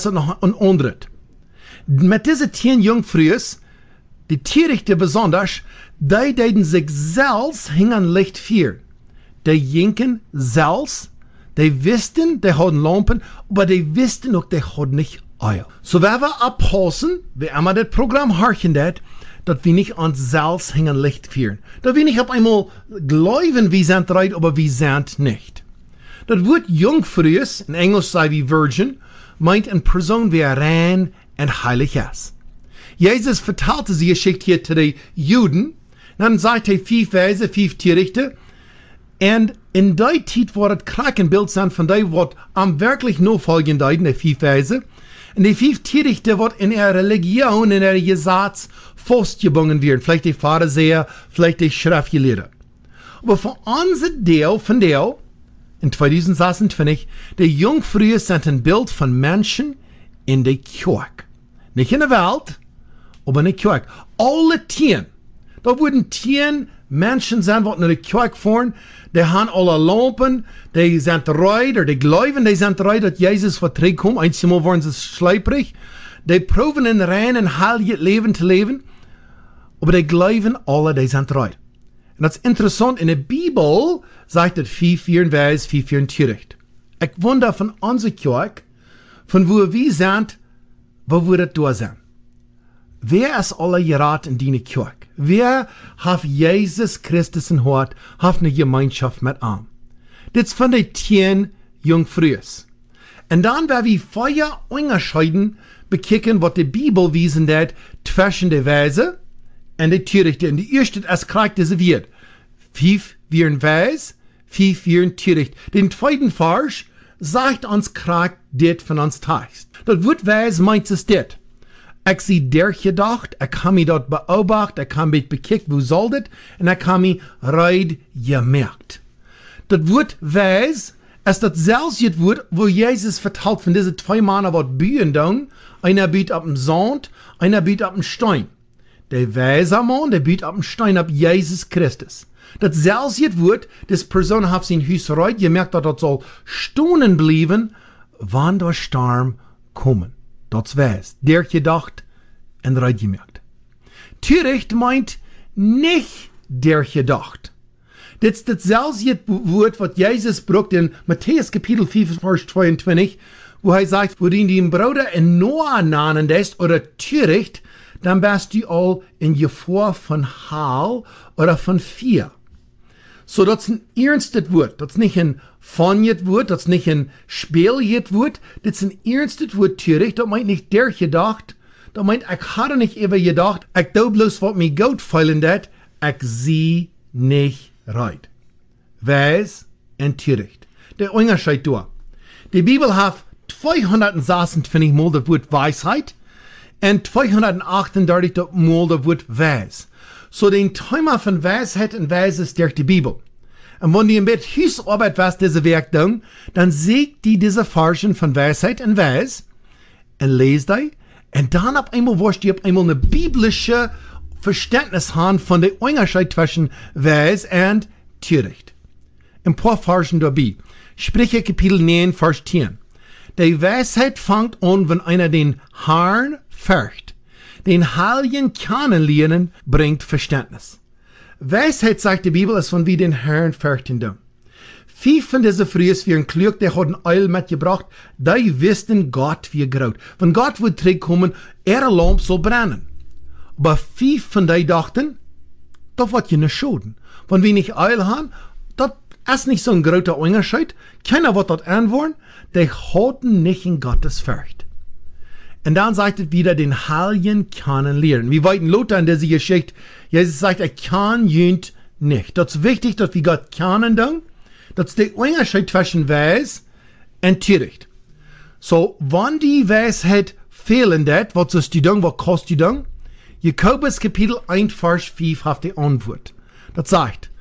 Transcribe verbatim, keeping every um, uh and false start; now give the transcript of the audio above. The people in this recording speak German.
was noch ein anderes. Mit diesen zehn Jungfrühes, die Törichte besonders, die deden sich selbst hingen Licht führen. Die jinken selbst, die wisten, die hadden Lampen, aber die wisten auch, die hadden nicht Öl. So wenn wir abpassen, wie immer das Programm harchen dat, dass wir nicht uns selbst hingen Licht führen. Dass wir nicht auf einmal glauben, wir sind rein, aber wir sind nicht. Das Wort Jungfrühes, in Englisch sei wie Virgin, meint eine Person, wie rein und heilig ist. Jesus verteilte sie Geschichte hier zu den Juden, dann sagt er fünf Verse, fünf Törichte, und in der Zeit war das Krakenbild sein von dem, was am wirklich noch folgen deuten, die fünf Verse, und die fünf Törichte, was in ihrer Religion, in ihrer Gesetz festgebunden werden, vielleicht die Pharisäer, vielleicht die Schriftgelehrten. Aber von unserem Teil, von der, in zwanzig sechsundzwanzig, die Jungfrühe sind ein Bild von Menschen in der Kirche. Nicht in der Welt, aber in der Kirche. Alle zehn. Da wurden zehn Menschen sein, die in der Kirche fahren, die haben alle Lampen, die sind rein, oder die glauben, die sind rein, dass Jesus verträgt. Einmal waren sie schleiprig. Die proben in rein und heiliges Leben zu leben, aber die glauben alle, die sind rein. Und das ist interessant, in der Bibel sagt es fünf, vier, Vers, fünf, vier, Töricht. Ich wundere von unserer Kirche, von wo wir sind, wo wir da sind. Wer ist alle geraten in die Kirche? Wer hat Jesus Christus in Hort, hat eine Gemeinschaft mit ihm? Das ist von den zehn Jungfrühes. Und dann werden wir vorher unterscheiden, bekicken, was die Bibel wiesen hat, zwischen den Verse und die Törichte. Und die erste ist charakterisiert. Fünf wie ein Vers, fünf wie ein Töricht. Den zweiten Vers sagt uns charakter dit von uns Text. Das Wort Vers meint es dit. Ich sie durchgedacht, ich habe mich dort beobachtet, ich habe mich bekickt, wo soll das, und ich habe mich reid gemerkt. Das Wort Vers ist das selbst Wort, wo Jesus verteilt von diesen zwei Männern, was bühen tun, einer büht ab dem Sand, einer büht ab dem Stein. Der weiser Mann, der büht ab dem Stein, ab Jesus Christus. Das selbst Wort, das Person hat sein Haus reid gemerkt, dass das soll stehen bleiben, wann der Sturm kommen. Das weiß, der gedacht und reid gemerkt. Töricht meint nicht der gedacht. Das ist das selbe Wort, was Jesus braucht in Matthäus Kapitel vier, Vers zweiundzwanzig, wo er sagt, wo du den Bruder in Noah nahen lässt oder Töricht, dann bist du all in Gefahr von Hall oder von Vier. So, das ist ein ernstes Wort. Das ist nicht ein funniges Wort, das ist nicht ein spieliges Wort, das ist ein ernstes Wort, Töricht. Das meint nicht der gedacht, das meint, ich hatte nicht immer gedacht, ich do bloß, was mir gut feilen dat, ich sieh nicht rein. Weis und Töricht. Der Unterschied da. Die Bibel hat zweihundertsechsundzwanzig Mal das Wort Weisheit und zweihundertachtunddreißig Mal das Wort Weis. So den Thema von Weisheit und Weis ist durch die Bibel. Und wenn die im Bett Hausarbeit was diese Werk tun, dann seht die diese Farschen von Weisheit und Weis und lest die und dann ab einmal wirst du ab einmal eine biblische Verständnis haben von der Unterschied zwischen Weis und Töricht. Ein paar Farschen dabei. Sprüche Kapitel neun, Vers zehn. Die Weisheit fängt an, wenn einer den Herrn fürcht. Den Heiligen kennenlernen bringt Verständnis. Weisheit, sagt die Bibel, ist von wie den Herrn fürchten da. Fünf von diesen Frühes wären klug, die haben Öl mitgebracht, die wussten Gott wie groß. Wenn Gott wird zurückkommen, ihre Lampe soll brennen. Aber fünf von denen dachten, das wird ja nicht schaden. Wenn wir nicht Öl haben, das ist nicht so ein großer Unterschied. Keiner wird das antworten, die hatten nicht in Gottes Furcht. Und dann sagt es wieder, den Heiligen kennenlernen. Wir weiten Lothar in dieser Geschichte. Jesus sagt, er kann jünt nicht. Das ist wichtig, dass wir Gott kennen. Das ist der Unterschied zwischen Weis und Töricht. So, wenn die Weisheit fehlen, was sollst du tun, was kostet du tun? Jakobus Kapitel eins, Vers fünf hat die Antwort. Das sagt,